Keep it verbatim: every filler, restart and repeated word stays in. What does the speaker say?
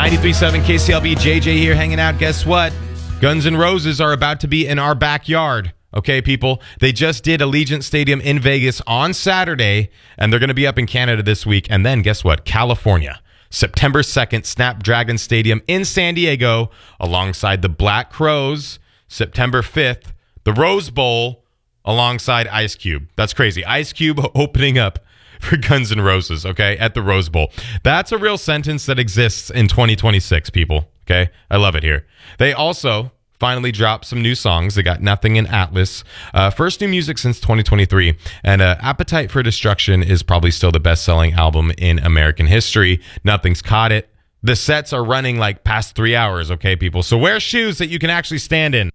ninety-three point seven K C L B, J J here hanging out. Guess what? Guns N' Roses are about to be in our backyard. Okay, people? They just did Allegiant Stadium in Vegas on Saturday, and they're going to be up in Canada this week. And then, guess what? California. September second, Snapdragon Stadium in San Diego, alongside the Black Crowes. September fifth, the Rose Bowl, alongside Ice Cube. That's crazy. Ice Cube opening up for Guns N' Roses, okay, at the Rose Bowl. That's a real sentence that exists in twenty twenty-six, people, okay? I love it here. They also finally dropped some new songs. They got Nothing in Atlas. Uh, first new music since twenty twenty-three. And uh, Appetite for Destruction is probably still the best-selling album in American history. Nothing's Caught It. The sets are running like past three hours, okay, people? So wear shoes that you can actually stand in.